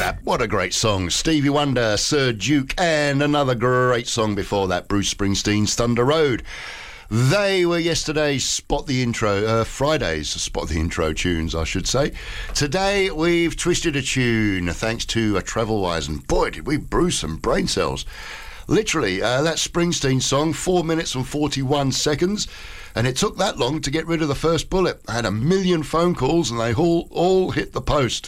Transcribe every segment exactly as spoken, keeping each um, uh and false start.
that. What a great song. Stevie Wonder, Sir Duke, and another great song before that, Bruce Springsteen's Thunder Road. They were yesterday's Spot the Intro, uh, Friday's Spot the Intro tunes, I should say. Today we've twisted a tune thanks to a Travelwise, and boy, did we bruise some brain cells. Literally, uh, that Springsteen song, four minutes and forty-one seconds, and it took that long to get rid of the first bullet. I had a million phone calls and they all, all hit the post.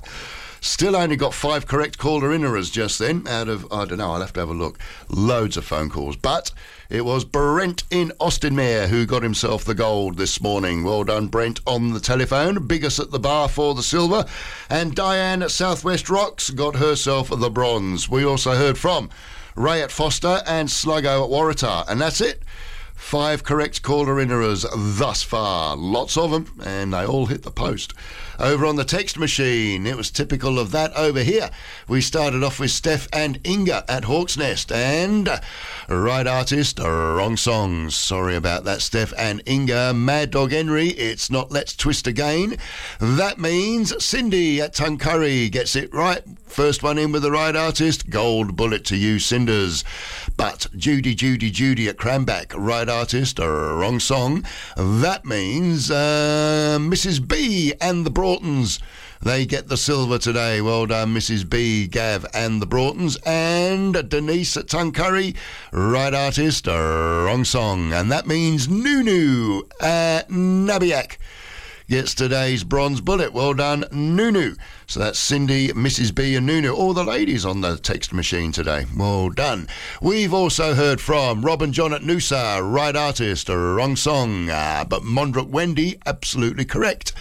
Still only got five correct caller innerers just then out of, I don't know, I'll have to have a look. Loads of phone calls. But it was Brent in Austinmere who got himself the gold this morning. Well done, Brent, on the telephone. Biggest at the bar for the silver. And Diane at Southwest Rocks got herself the bronze. We also heard from Ray at Foster and Sluggo at Waratah. And that's it. Five correct caller innerers thus far. Lots of them, and they all hit the post. Over on the text machine, it was typical of that over here. We started off with Steph and Inga at Hawk's Nest, and right artist, wrong songs. Sorry about that, Steph and Inga. Mad Dog Henry, it's not Let's Twist Again. That means Cindy at Tuncurry gets it right. First one in with the right artist, gold bullet to you, Cinders. But Judy, Judy, Judy at Cranback, right artist, wrong song. That means uh, Missus B and the Broughtons. They get the silver today. Well done, Missus B, Gav and the Broughtons. And Denise at Tuncurry, right artist, wrong song. And that means Nunu at Nabiak gets today's bronze bullet. Well done, Nunu. So that's Cindy, Missus B and Nunu. All the ladies on the text machine today. Well done. We've also heard from Rob and John at Noosa, right artist, wrong song. Uh, but Mondrick Wendy, absolutely correct.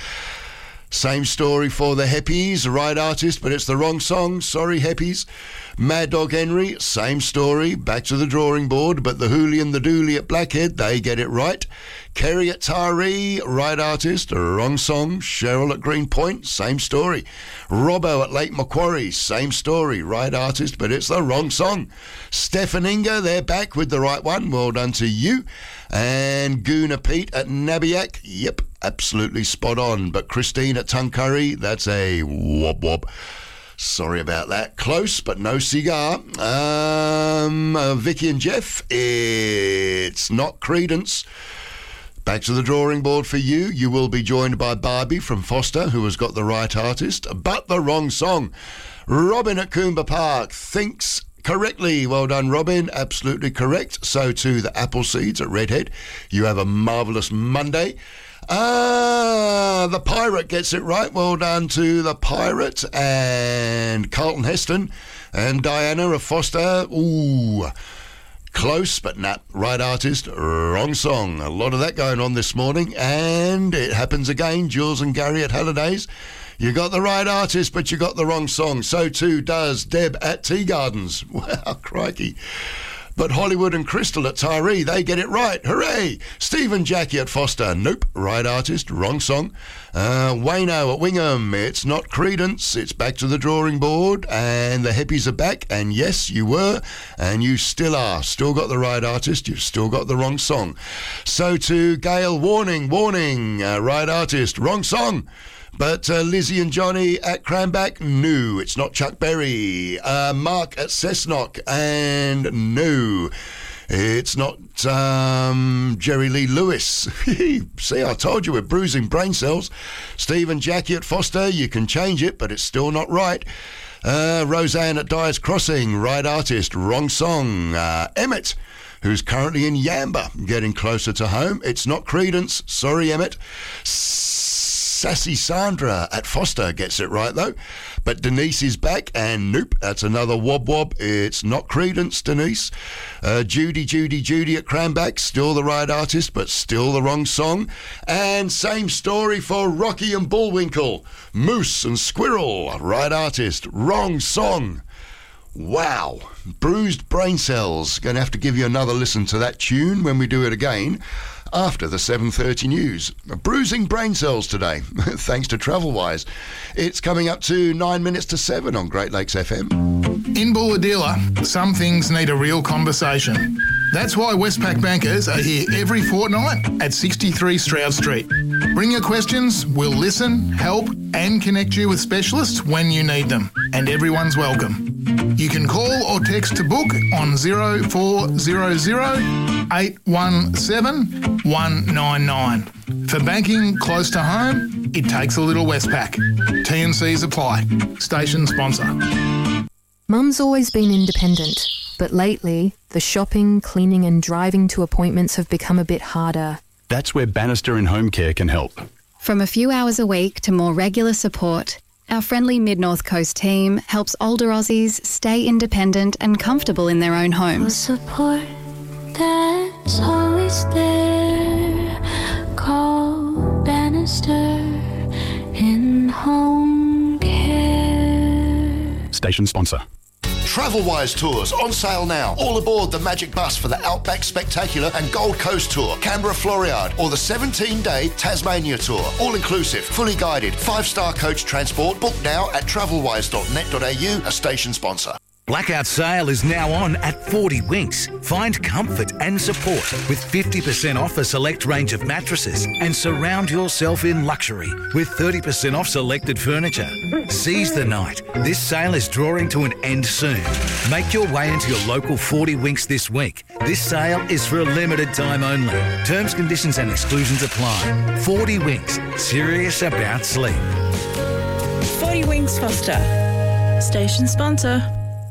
Same story for the Heppies, right artist, but it's the wrong song. Sorry, Heppies. Mad Dog Henry, same story. Back to the drawing board, but the Hoolie and the Dooley at Blackhead, they get it right. Kerry at Taree, right artist, wrong song. Cheryl at Greenpoint, same story. Robbo at Lake Macquarie, same story. Right artist, but it's the wrong song. Steph and Inga, they're back with the right one. Well done to you. And Goona Pete at Nabiak, yep, absolutely spot on. But Christine at Tuncurry, that's a wob wob. Sorry about that. Close, but no cigar. Um, uh, Vicky and Jeff, it's not Credence. Back to the drawing board for you. You will be joined by Barbie from Foster, who has got the right artist, but the wrong song. Robin at Coomba Park thinks correctly. Well done, Robin. Absolutely correct. So too the Apple Seeds at Redhead. You have a marvellous Monday. Ah, the Pirate gets it right. Well done to the Pirate and Carlton Heston and Diana of Foster. Ooh, close, but not right artist, wrong song. A lot of that going on this morning, and it happens again. Jules and Gary at Hallidays. You got the right artist, but you got the wrong song. So too does Deb at Tea Gardens. Wow, crikey. But Hollywood and Crystal at Tyree, they get it right. Hooray! Stephen Jackie at Foster, nope, right artist, wrong song. Uh, Wayno at Wingham, it's not Credence, it's back to the drawing board, and the Heppies are back, and yes, you were, and you still are. Still got the right artist, you've still got the wrong song. So to Gail, warning, warning, uh, right artist, wrong song. But uh, Lizzie and Johnny at Cranback, no, it's not Chuck Berry. Uh, Mark at Cessnock, and no, it's not um, Jerry Lee Lewis. See, I told you we're bruising brain cells. Steve and Jackie at Foster, you can change it, but it's still not right. Uh, Roseanne at Dyer's Crossing, right artist, wrong song. Uh, Emmett, who's currently in Yamba, getting closer to home. It's not Credence, sorry Emmett. Sassy Sandra at Foster gets it right though, but Denise is back, and nope, that's another wob wob. It's not Credence, Denise. uh, Judy Judy Judy at Cranback, still the right artist, but still the wrong song. And same story for Rocky and Bullwinkle, Moose and Squirrel, right artist, wrong song. Wow, bruised brain cells. Gonna have to give you another listen to that tune when we do it again after the seven thirty news. Bruising brain cells today, thanks to Travelwise. It's coming up to nine minutes to seven on Great Lakes F M. In Bulahdelah, some things need a real conversation. That's why Westpac bankers are here every fortnight at sixty-three Stroud Street. Bring your questions, we'll listen, help and connect you with specialists when you need them. And everyone's welcome. You can call or text to book on zero four zero zero eight one seven one nine nine. For banking close to home, it takes a little Westpac. T and Cs apply. Station sponsor. Mum's always been independent, but lately, the shopping, cleaning and driving to appointments have become a bit harder. That's where Bannister and Home Care can help. From a few hours a week to more regular support, our friendly Mid-North Coast team helps older Aussies stay independent and comfortable in their own homes. Support that's always there. Call Bannister in Home Care. Station sponsor. Travelwise Tours on sale now. All aboard the Magic Bus for the Outback Spectacular and Gold Coast Tour, Canberra Floriade, or the seventeen-day Tasmania Tour. All inclusive, fully guided, five-star coach transport. Book now at travelwise dot net dot a u, a station sponsor. Blackout sale is now on at forty Winks. Find comfort and support with fifty percent off a select range of mattresses and surround yourself in luxury with thirty percent off selected furniture. Seize the night. This sale is drawing to an end soon. Make your way into your local forty Winks this week. This sale is for a limited time only. Terms, conditions and exclusions apply. forty Winks. Serious about sleep. forty Winks Foster. Station sponsor.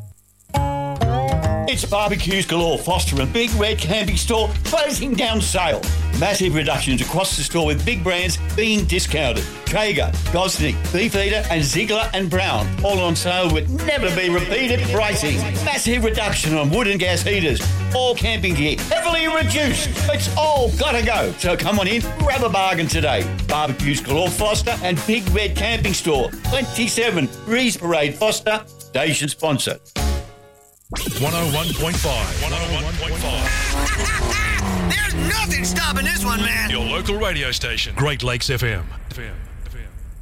It's Barbecues Galore Foster and Big Red Camping Store closing down sale. Massive reductions across the store with big brands being discounted. Traeger, Gosnick, Beefeater and Ziegler and Brown. All on sale with never be repeated pricing. Massive reduction on wood and gas heaters. All camping gear heavily reduced. It's all gotta go. So come on in, grab a bargain today. Barbecues Galore Foster and Big Red Camping Store. twenty-seven Breeze Parade Foster. Station sponsor. one oh one point five. one oh one point five. There's nothing stopping this one, man. Your local radio station, Great Lakes F M. F M.